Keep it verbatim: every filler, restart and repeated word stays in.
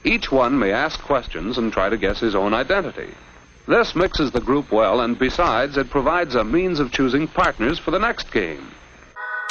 Each one may ask questions and try to guess his own identity. This mixes the group well, and besides, it provides a means of choosing partners for the next game.